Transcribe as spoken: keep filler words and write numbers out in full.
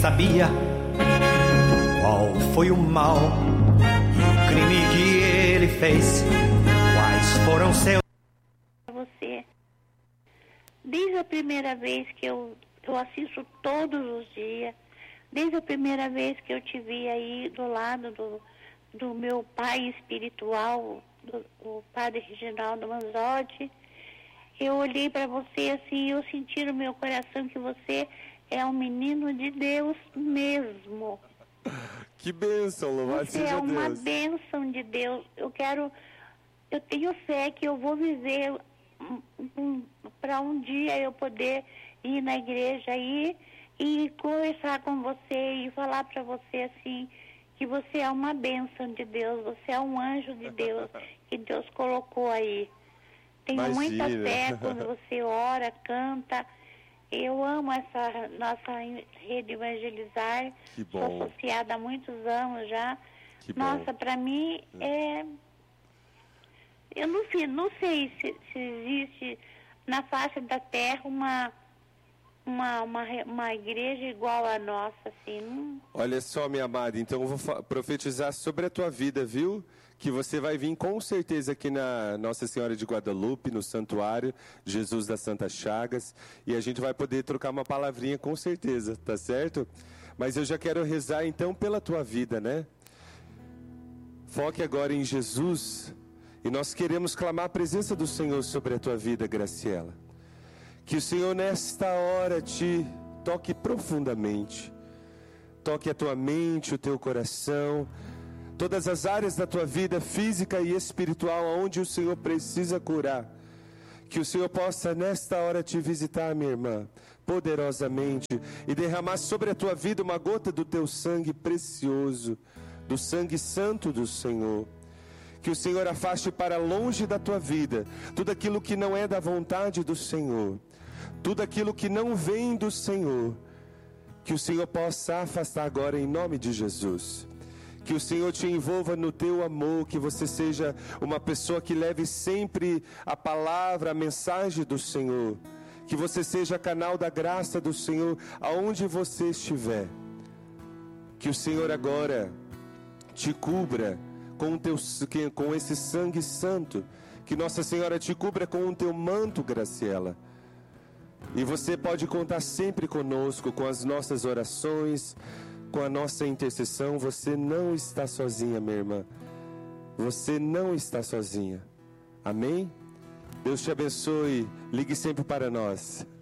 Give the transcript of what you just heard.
Sabia qual foi o mal e o crime que ele fez? Quais foram seus... Você, desde a primeira vez que eu, eu assisto todos os dias, desde a primeira vez que eu te vi aí do lado do, do meu pai espiritual, do, o padre Reginaldo Manzotti, eu olhei para você assim, eu senti no meu coração que você é um menino de Deus mesmo. Que bênção, louvado Você seja é uma Deus. bênção de Deus. Eu quero, eu tenho fé que eu vou viver um, um, para um dia eu poder ir na igreja aí e conversar com você e falar para você assim, que você é uma bênção de Deus, você é um anjo de Deus que Deus colocou aí. Tenho Imagina. muita fé quando você ora, canta. Eu amo essa nossa rede Evangelizar. Que bom. Sou associada há muitos anos já. Que bom. Nossa, para mim é... Eu não sei, não sei se, se existe na face da terra uma, uma, uma, uma igreja igual a nossa, assim. Não... Olha só, minha amada, então eu vou fa- profetizar sobre a tua vida, viu? Que você vai vir com certeza aqui na Nossa Senhora de Guadalupe, no Santuário Jesus das Santas Chagas, e a gente vai poder trocar uma palavrinha com certeza, tá certo? Mas eu já quero rezar então pela tua vida, né? Foque agora em Jesus, e nós queremos clamar a presença do Senhor sobre a tua vida, Graciela. Que o Senhor nesta hora te toque profundamente, toque a tua mente, o teu coração, todas as áreas da tua vida física e espiritual, onde o Senhor precisa curar. Que o Senhor possa nesta hora te visitar, minha irmã, poderosamente, e derramar sobre a tua vida uma gota do teu sangue precioso, do sangue santo do Senhor. Que o Senhor afaste para longe da tua vida tudo aquilo que não é da vontade do Senhor, tudo aquilo que não vem do Senhor. Que o Senhor possa afastar agora em nome de Jesus. Que o Senhor te envolva no teu amor, que você seja uma pessoa que leve sempre a palavra, a mensagem do Senhor. Que você seja canal da graça do Senhor aonde você estiver. Que o Senhor agora te cubra com, o teu, com esse sangue santo. Que Nossa Senhora te cubra com o teu manto, Graciela. E você pode contar sempre conosco, com as nossas orações, com a nossa intercessão. Você não está sozinha, minha irmã. Você não está sozinha. Amém? Deus te abençoe. Ligue sempre para nós.